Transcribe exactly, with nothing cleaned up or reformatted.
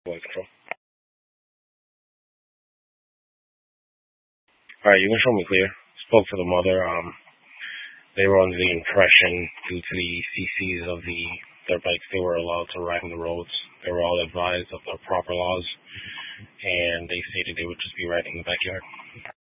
Voice control. Alright, you can show me clear. Spoke to the mother. Um, they were under the impression, due to the C Cs of the their bikes, they were allowed to ride on the roads. They were all advised of the proper laws, and they stated they would just be riding in the backyard.